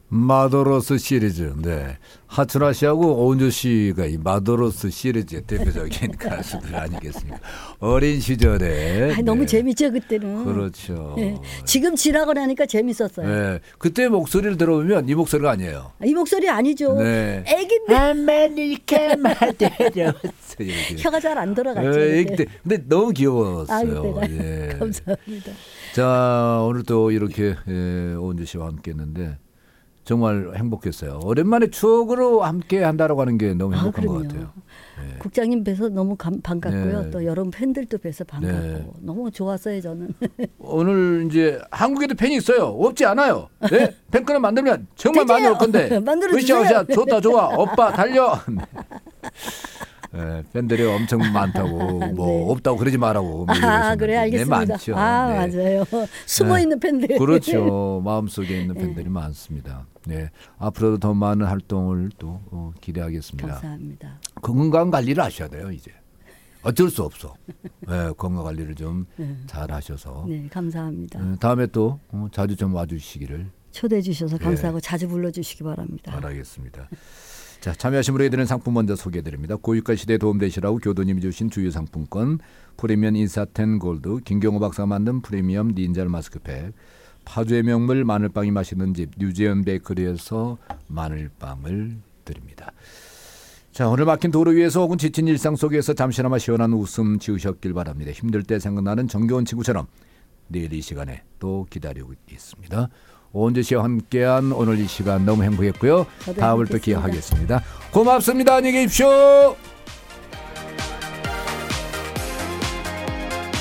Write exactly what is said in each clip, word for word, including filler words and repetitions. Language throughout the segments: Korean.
마더로스 시리즈. 네. 하춘아 씨하고 오은주 씨가 이 마더로스 시리즈의 대표적인 가수들 아니겠습니까? 어린 시절에. 아, 너무 네. 재밌죠 그때는. 그렇죠. 네. 지금 지나고 나니까 재밌었어요. 네. 그때 목소리를 들어보면 이 목소리가 아니에요. 이 목소리 아니죠. 네. 애긴데. 아메리카 마더로스. 혀가 잘 안 돌아갔죠. 네. 그때. 근데 너무 귀여웠어요. 아, 예. 감사합니다. 자, 오늘 또 이렇게 예, 오은주 씨와 함께 했는데 정말 행복했어요. 오랜만에 추억으로 함께 한다라고 하는 게 너무 행복한 아, 것 같아요. 네. 국장님 뵈서 너무 감, 반갑고요. 네. 또 여러분 팬들도 뵈서 반갑고 네. 너무 좋았어요 저는. 오늘 이제 한국에도 팬이 있어요. 없지 않아요. 네? 팬클럽 만들면 정말 많이 올 건데. 만들어주세요. 으쌰으쌰 좋다 좋아. 오빠 달려. 네, 팬들이 엄청 많다고 뭐 네. 없다고 그러지 말라고. 아 그래 알겠습니다. 네, 많죠. 아 네. 맞아요. 숨어 있는 팬들. 그렇죠. 마음속에 있는 팬들이 많습니다. 네, 앞으로도 더 많은 활동을 또 어, 기대하겠습니다. 감사합니다. 건강 관리를 하셔야 돼요 이제. 어쩔 수 없어. 네, 건강 관리를 좀 잘 하셔서. 네 감사합니다. 네, 다음에 또 어, 자주 좀 와주시기를 초대해 주셔서 감사하고 네. 자주 불러주시기 바랍니다. 바라겠습니다. 자, 참여하신 분에게 드리는 상품 먼저 소개해드립니다. 고유가 시대에 도움되시라고 교도님이 주신 주요 상품권, 프리미엄 인사텐 골드, 김경호 박사가 만든 프리미엄 닌자 마스크팩, 파주의 명물 마늘빵이 맛있는 집 뉴제언 베이커리에서 마늘빵을 드립니다. 자, 오늘 막힌 도로 위에서 혹은 지친 일상 속에서 잠시나마 시원한 웃음 지으셨길 바랍니다. 힘들 때 생각나는 정겨운 친구처럼 내일 이 시간에 또 기다리고 있습니다. 오은주 씨와 함께한 오늘 이 시간 너무 행복했고요. 다음을 또 기약하겠습니다. 고맙습니다. 안녕히 계십시오.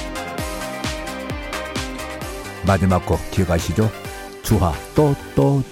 마지막 곡 기억하시죠? 주하 또 또